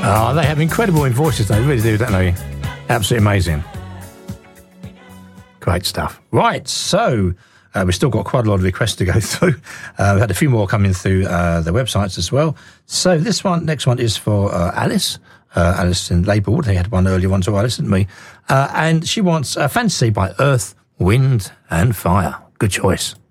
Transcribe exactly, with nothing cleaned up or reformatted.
Oh, they have incredible voices, they really do, don't they? Absolutely amazing. Great stuff. Right, so uh, we've still got quite a lot of requests to go through. Uh, we've had a few more coming through uh, the websites as well. So this one, next one is for uh, Alice. Uh, Alice in Labourwood. They had one earlier on to Alice, didn't we? Uh, and she wants uh, Fantasy by Earth, Wind and Fire. Good choice.